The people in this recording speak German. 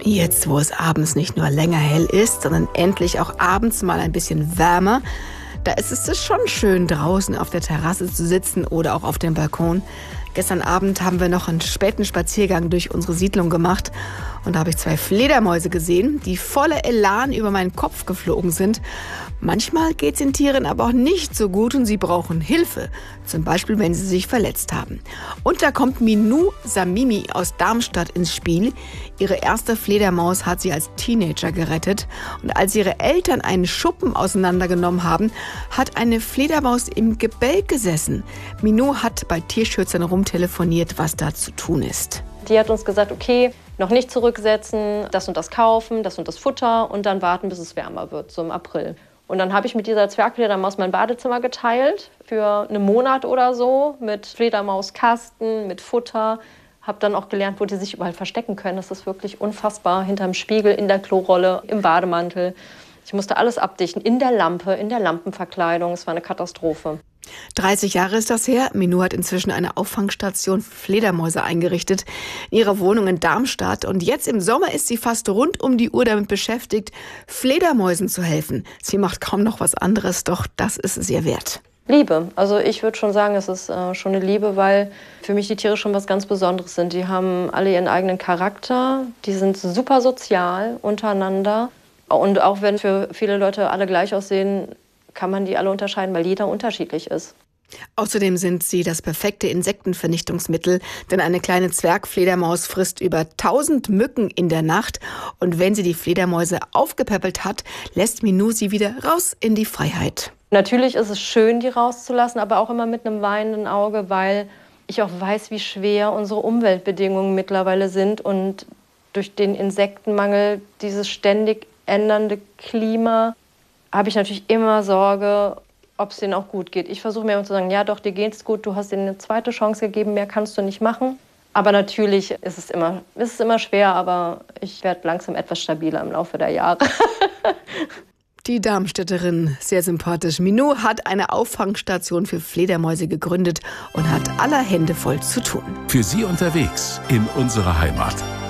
Jetzt, wo es abends nicht nur länger hell ist, sondern endlich auch abends mal ein bisschen wärmer, da ist es schon schön, draußen auf der Terrasse zu sitzen oder auch auf dem Balkon. Gestern Abend haben wir noch einen späten Spaziergang durch unsere Siedlung gemacht und da habe ich 2 Fledermäuse gesehen, die voller Elan über meinen Kopf geflogen sind. Manchmal geht es den Tieren aber auch nicht so gut und sie brauchen Hilfe, zum Beispiel wenn sie sich verletzt haben. Und da kommt Minou Samimi aus Darmstadt ins Spiel. Ihre erste Fledermaus hat sie als Teenager gerettet und als ihre Eltern einen Schuppen auseinandergenommen haben, hat eine Fledermaus im Gebälk gesessen. Minou hat bei Tierschützern rumtelefoniert, was da zu tun ist. Die hat uns gesagt, okay, noch nicht zurücksetzen, das und das kaufen, das und das Futter und dann warten, bis es wärmer wird, so im April. Und dann habe ich mit dieser Zwergfledermaus mein Badezimmer geteilt für einen Monat oder so mit Fledermauskasten, mit Futter. Habe dann auch gelernt, wo die sich überall verstecken können. Das ist wirklich unfassbar. Hinterm Spiegel, in der Klorolle, im Bademantel. Ich musste alles abdichten, in der Lampe, in der Lampenverkleidung. Es war eine Katastrophe. 30 Jahre ist das her. Minou hat inzwischen eine Auffangstation für Fledermäuse eingerichtet in ihrer Wohnung in Darmstadt. Und jetzt im Sommer ist sie fast rund um die Uhr damit beschäftigt, Fledermäusen zu helfen. Sie macht kaum noch was anderes, doch das ist es ihr wert. Liebe. Also ich würde schon sagen, es ist schon eine Liebe, weil für mich die Tiere schon was ganz Besonderes sind. Die haben alle ihren eigenen Charakter, die sind super sozial untereinander. Und auch wenn für viele Leute alle gleich aussehen, kann man die alle unterscheiden, weil jeder unterschiedlich ist. Außerdem sind sie das perfekte Insektenvernichtungsmittel, denn eine kleine Zwergfledermaus frisst über 1000 Mücken in der Nacht. Und wenn sie die Fledermäuse aufgepäppelt hat, lässt Minou sie wieder raus in die Freiheit. Natürlich ist es schön, die rauszulassen, aber auch immer mit einem weinenden Auge, weil ich auch weiß, wie schwer unsere Umweltbedingungen mittlerweile sind. Und durch den Insektenmangel, dieses ständig ändernde Klima, habe ich natürlich immer Sorge, ob es denen auch gut geht. Ich versuche mir immer zu sagen, ja doch, dir geht's gut, du hast ihnen eine zweite Chance gegeben, mehr kannst du nicht machen. Aber natürlich ist es immer schwer, aber ich werde langsam etwas stabiler im Laufe der Jahre. Die Darmstädterin, sehr sympathisch. Minou hat eine Auffangstation für Fledermäuse gegründet und hat aller Hände voll zu tun. Für Sie unterwegs in unserer Heimat.